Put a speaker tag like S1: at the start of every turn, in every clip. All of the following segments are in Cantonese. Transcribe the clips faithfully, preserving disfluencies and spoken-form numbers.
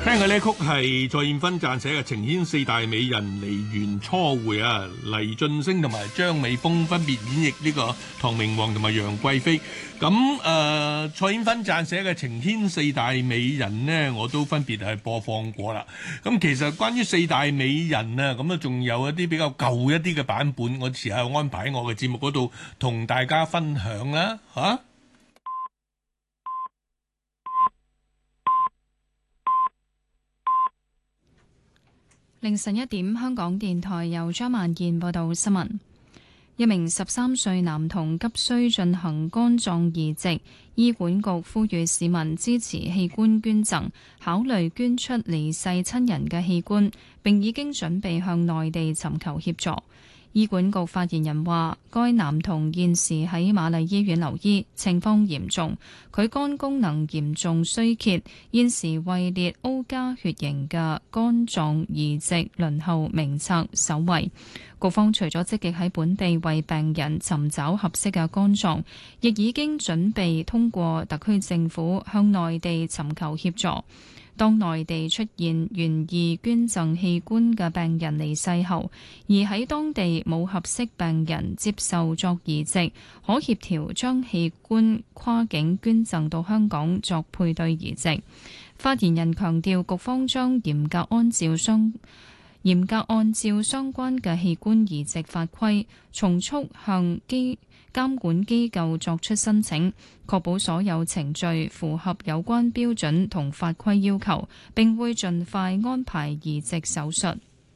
S1: 聽嘅呢曲係蔡燕芬撰寫嘅《情牽四大美人梨園初會》啊，黎晉升同埋張美峰分別演繹呢個唐明皇同埋楊貴妃。咁誒、呃，蔡燕芬撰寫嘅《情牽四大美人》呢，我都分別係播放過啦。咁其實關於四大美人啊，咁啊仲有一啲比較舊一啲嘅版本，我遲下安排喺我嘅節目嗰度同大家分享啦，嚇、啊。
S2: 凌晨一點，香港電台由張萬燕報道新聞。一名十三歲男童急需進行肝臟移植，醫管局呼籲市民支持器官捐贈，考慮捐出離世親人嘅器官，並已經準備向內地尋求協助。醫管局發言人話，該男童現時喺瑪麗醫院留醫，情況嚴重，佢肝功能嚴重衰竭，現時位列 O 加血型嘅肝臟移植輪候名冊首位。局方除咗積極喺本地為病人尋找合適嘅肝臟，亦已經準備通過特區政府向內地尋求協助。當內地出現願意捐贈器官嘅病人離世後，而喺當地冇合適病人接受作移植，可協調將器官跨境捐贈到香港作配對移植。發言人強調，局方將嚴格按照相嚴格按照相關嘅器官移植法規，從速向機監管機構作出申請，確保所有程序符合有關標準同法規要求，並會盡快安排移植手術。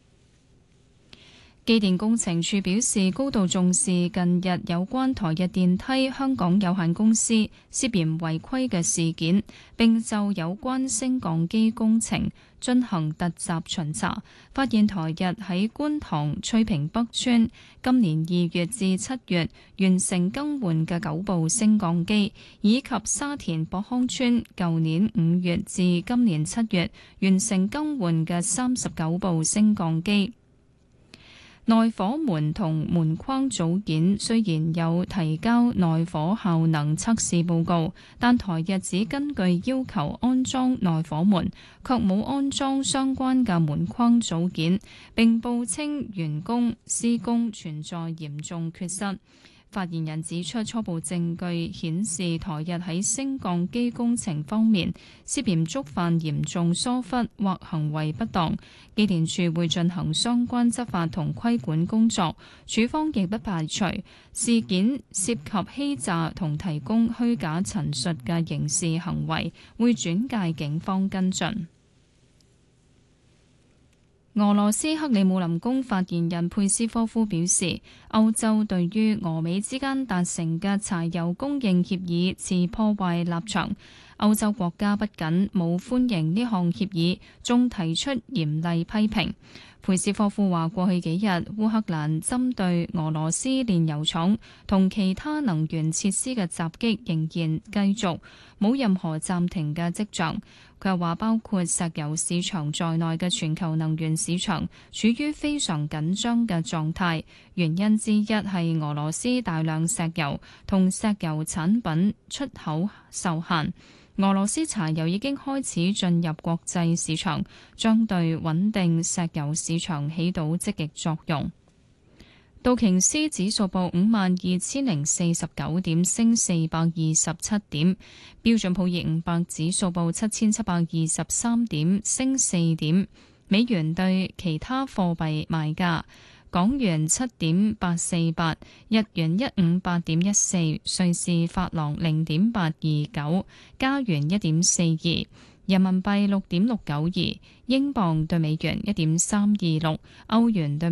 S2: 機電工程署表示，高度重視近日有關台日電梯香港有限公司涉嫌違規嘅事件，並就有關升降機工程進行突襲巡查，發現台日喺觀塘翠屏北村今年二月至七月完成更換嘅九部升降機，以及沙田博康村舊年五月至今年七月完成更換嘅三十九部升降機。內火門同門框組件雖然有提交內火效能測試報告，但台日只根據要求安裝內火門，卻冇安裝相關嘅門框組件，並報稱員工施工存在嚴重缺失。發言人指出，初步證據顯示台日喺升降機工程方面涉嫌觸犯嚴重疏忽或行為不當，機電署會進行相關執法同規管工作。署方亦不排除事件涉及欺詐同提供虛假陳述嘅刑事行為，會轉介警方跟進。俄羅斯克里姆林宮發言人佩斯科夫表示，歐洲對於俄美之間達成嘅柴油供應協議持破壞立場。歐洲國家不僅冇歡迎呢項協議，仲提出嚴厲批評。佩斯科夫話：過去幾日，烏克蘭針對俄羅斯煉油廠同其他能源設施嘅襲擊仍然繼續，冇任何暫停嘅跡象。佢又話，包括石油市場在內嘅全球能源市場處於非常緊張嘅狀態，原因之一係俄羅斯大量石油同石油產品出口受限。俄羅斯柴油已經開始進入國際市場，將對穩定石油市場起到積極作用。道瓊斯指數報五萬二千零四十九點，升四百二十七點。標準普爾五百指數報七千七百二十三點，升四點。美元對其他貨幣賣價：港元七點八四八，日元一五八點一四，瑞士法郎零點八二九，加元一點四二，人民幣六點六九二，英鎊對美元一點三二六，歐元對